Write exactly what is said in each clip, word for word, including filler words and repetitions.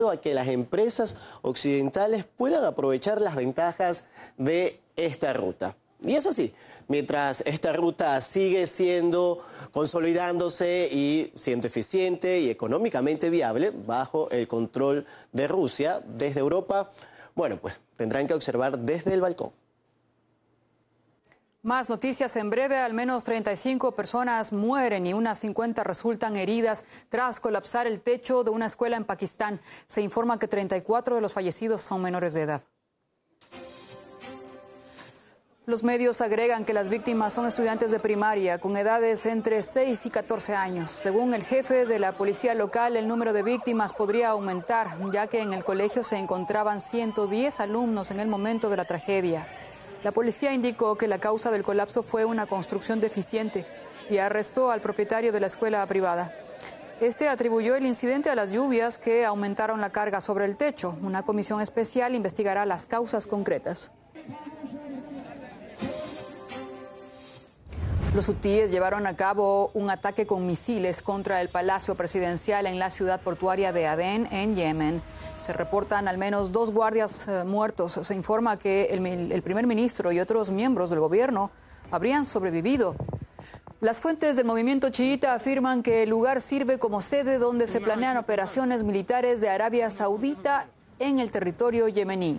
a que las empresas occidentales puedan aprovechar las ventajas de esta ruta. Y es así, mientras esta ruta sigue siendo, consolidándose y siendo eficiente y económicamente viable bajo el control de Rusia desde Europa, bueno, pues tendrán que observar desde el balcón. Más noticias en breve. Al menos treinta y cinco personas mueren y unas cincuenta resultan heridas tras colapsar el techo de una escuela en Pakistán. Se informa que treinta y cuatro de los fallecidos son menores de edad. Los medios agregan que las víctimas son estudiantes de primaria con edades entre seis y catorce años. Según el jefe de la policía local, el número de víctimas podría aumentar, ya que en el colegio se encontraban ciento diez alumnos en el momento de la tragedia. La policía indicó que la causa del colapso fue una construcción deficiente y arrestó al propietario de la escuela privada. Este atribuyó el incidente a las lluvias que aumentaron la carga sobre el techo. Una comisión especial investigará las causas concretas. Los hutíes llevaron a cabo un ataque con misiles contra el Palacio Presidencial en la ciudad portuaria de Adén, en Yemen. Se reportan al menos dos guardias eh, muertos. Se informa que el, el primer ministro y otros miembros del gobierno habrían sobrevivido. Las fuentes del movimiento chiita afirman que el lugar sirve como sede donde se planean operaciones militares de Arabia Saudita en el territorio yemení.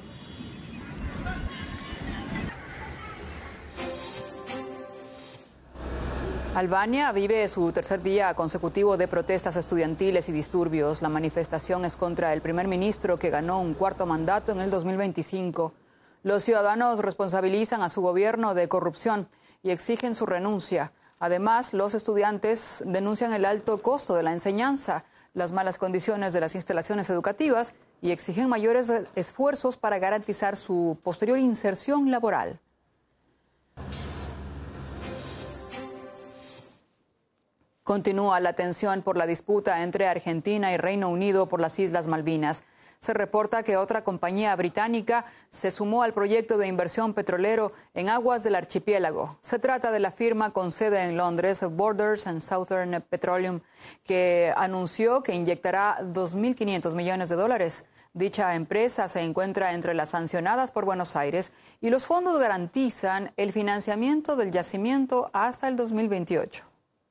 Albania vive su tercer día consecutivo de protestas estudiantiles y disturbios. La manifestación es contra el primer ministro que ganó un cuarto mandato en el dos mil veinticinco. Los ciudadanos responsabilizan a su gobierno de corrupción y exigen su renuncia. Además, los estudiantes denuncian el alto costo de la enseñanza, las malas condiciones de las instalaciones educativas y exigen mayores esfuerzos para garantizar su posterior inserción laboral. Continúa la tensión por la disputa entre Argentina y Reino Unido por las Islas Malvinas. Se reporta que otra compañía británica se sumó al proyecto de inversión petrolero en aguas del archipiélago. Se trata de la firma con sede en Londres, Borders and Southern Petroleum, que anunció que inyectará dos mil quinientos millones de dólares. Dicha empresa se encuentra entre las sancionadas por Buenos Aires y los fondos garantizan el financiamiento del yacimiento hasta el dos mil veintiocho.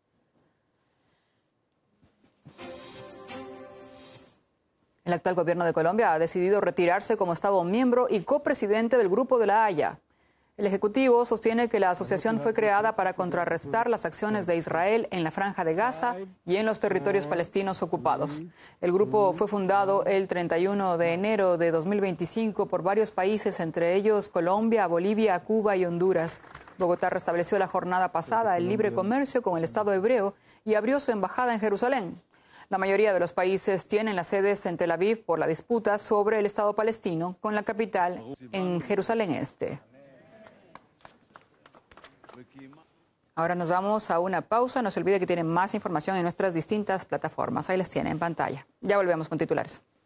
El actual gobierno de Colombia ha decidido retirarse como Estado miembro y copresidente del Grupo de la Haya. El Ejecutivo sostiene que la asociación fue creada para contrarrestar las acciones de Israel en la Franja de Gaza y en los territorios palestinos ocupados. El grupo fue fundado el treinta y uno de enero de dos mil veinticinco por varios países, entre ellos Colombia, Bolivia, Cuba y Honduras. Bogotá restableció la jornada pasada el libre comercio con el Estado hebreo y abrió su embajada en Jerusalén. La mayoría de los países tienen las sedes en Tel Aviv por la disputa sobre el Estado palestino, con la capital en Jerusalén Este. Ahora nos vamos a una pausa. No se olvide que tienen más información en nuestras distintas plataformas. Ahí les tiene en pantalla. Ya volvemos con titulares.